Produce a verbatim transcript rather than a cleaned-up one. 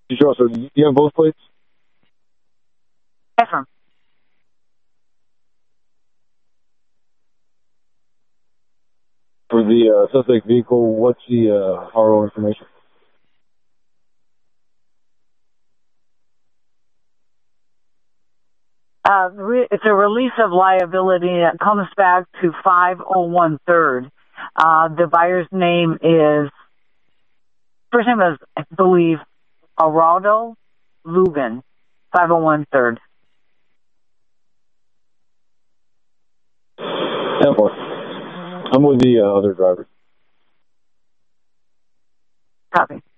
You sure? So do you have both plates? Yes, sir. For the uh, suspect vehicle, what's the uh, R O information? Uh, re- it's a release of liability that comes back to five oh one third. Uh, the buyer's name is, first name is, I believe, Araldo Lugan, five oh one third. ten four. I'm with the uh, other driver. Copy.